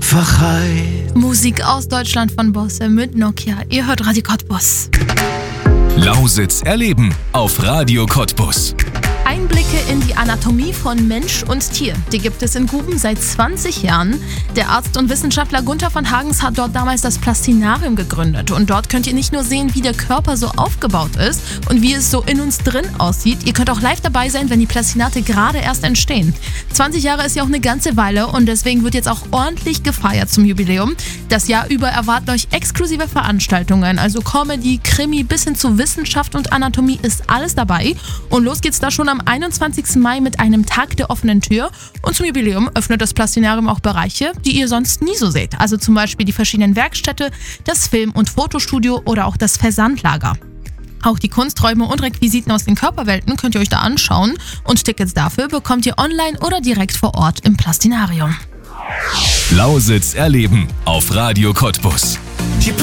Einfachheit. Musik aus Deutschland von Bosse mit Nokia. Ihr hört Radio Cottbus. Lausitz erleben auf Radio Cottbus. Einblicke in die Anatomie von Mensch und Tier, die gibt es in Guben seit 20 Jahren. Der Arzt und Wissenschaftler Gunther von Hagens hat dort damals das Plastinarium gegründet. Und dort könnt ihr nicht nur sehen, wie der Körper so aufgebaut ist und wie es so in uns drin aussieht. Ihr könnt auch live dabei sein, wenn die Plastinate gerade erst entstehen. 20 Jahre ist ja auch eine ganze Weile und deswegen wird jetzt auch ordentlich gefeiert zum Jubiläum. Das Jahr über erwarten euch exklusive Veranstaltungen, also Comedy, Krimi bis hin zu Wissenschaft und Anatomie ist alles dabei. Und los geht's da schon am 21. Mai mit einem Tag der offenen Tür. Und zum Jubiläum öffnet das Plastinarium auch Bereiche, die ihr sonst nie so seht. Also zum Beispiel die verschiedenen Werkstätte, das Film- und Fotostudio oder auch das Versandlager. Auch die Kunsträume und Requisiten aus den Körperwelten könnt ihr euch da anschauen. Und Tickets dafür bekommt ihr online oder direkt vor Ort im Plastinarium. Lausitz erleben auf Radio Cottbus.